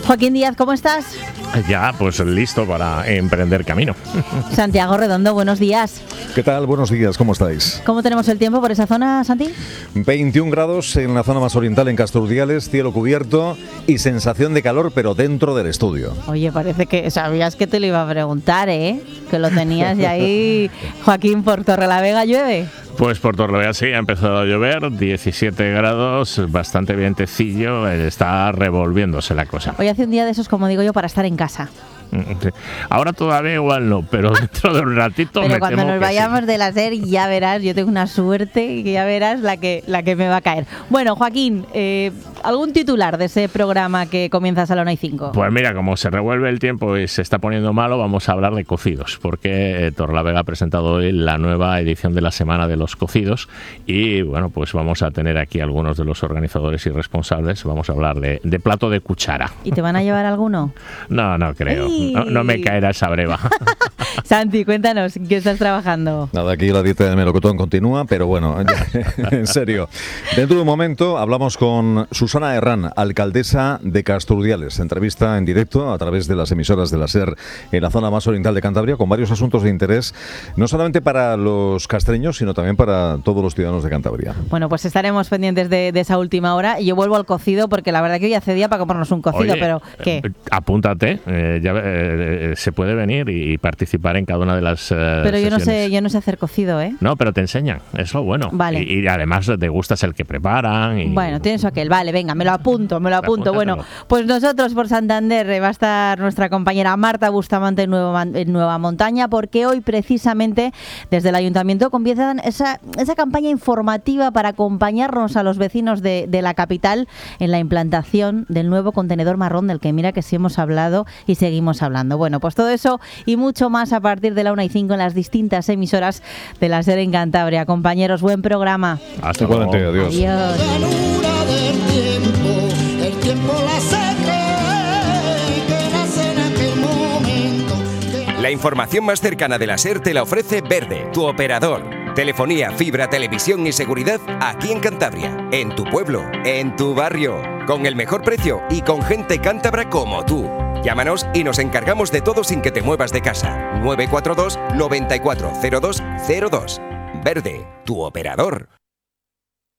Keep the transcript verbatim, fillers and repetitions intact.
Joaquín Díaz, ¿cómo estás? Ya, pues listo para emprender camino. Santiago Redondo, buenos días. ¿Qué tal? Buenos días, ¿cómo estáis? ¿Cómo tenemos el tiempo por esa zona, Santi? veintiún grados en la zona más oriental, en Castro Urdiales, cielo cubierto y sensación de calor, pero dentro del estudio. Oye, parece que sabías que te lo iba a preguntar, ¿eh? Que lo tenías ya ahí. Joaquín, ¿por Torrelavega llueve? Pues por Torrelavega sí, ha empezado a llover, diecisiete grados, bastante vientecillo, está revolviéndose la cosa. Hoy hace un día de esos, como digo yo, para estar en casa. Ahora todavía igual no, pero dentro de un ratito pero me cuando temo nos que vayamos sí. de la serie ya verás, yo tengo una suerte que ya verás la que, la que me va a caer. Bueno, Joaquín, eh, ¿algún titular de ese programa que comienza a la una y cinco? Pues mira, como se revuelve el tiempo y se está poniendo malo, vamos a hablar de cocidos, porque eh, Torrelavega ha presentado hoy la nueva edición de la Semana de los Cocidos y bueno, pues vamos a tener aquí algunos de los organizadores y responsables, vamos a hablar de, de plato de cuchara. ¿Y te van a llevar alguno? No, no creo. ¡Ay! No, no me caerá esa breva. Santi, cuéntanos, ¿qué estás trabajando? Nada, aquí la dieta de melocotón continúa, pero bueno, ya, en serio. Dentro de un momento hablamos con Susana Herrán, alcaldesa de Castro Urdiales. Entrevista en directo a través de las emisoras de la SER en la zona más oriental de Cantabria, con varios asuntos de interés, no solamente para los castreños, sino también para todos los ciudadanos de Cantabria. Bueno, pues estaremos pendientes de, de esa última hora. Y yo vuelvo al cocido, porque la verdad que hoy hace día para comernos un cocido, Oye, pero ¿qué? Eh, apúntate, eh, ya eh, se puede venir y, y participar en cada una de las eh, Pero yo no sesiones. sé, yo no sé hacer cocido, ¿eh? No, pero te enseñan, es lo bueno. Vale. Y, y además te gustas el que preparan. Y... Bueno, tienes aquel, vale, venga, me lo apunto, me lo apunto. Apúntatelo. Bueno, pues nosotros por Santander eh, va a estar nuestra compañera Marta Bustamante en Nueva, en Nueva Montaña, porque hoy precisamente desde el Ayuntamiento comienzan esa, esa campaña informativa para acompañarnos a los vecinos de, de la capital en la implantación del nuevo contenedor marrón, del que mira que sí hemos hablado y seguimos hablando. Bueno, pues todo eso y mucho más a partir de la una y cinco en las distintas emisoras de la SER en Cantabria. Compañeros, buen programa. Hasta luego. Igualmente, adiós. Adiós. La información más cercana de la SER te la ofrece Verde, tu operador. Telefonía, fibra, televisión y seguridad aquí en Cantabria, en tu pueblo, en tu barrio, con el mejor precio y con gente cántabra como tú. Llámanos y nos encargamos de todo sin que te muevas de casa. nueve cuatro dos, noventa y cuatro, cero dos cero dos. Verde, tu operador.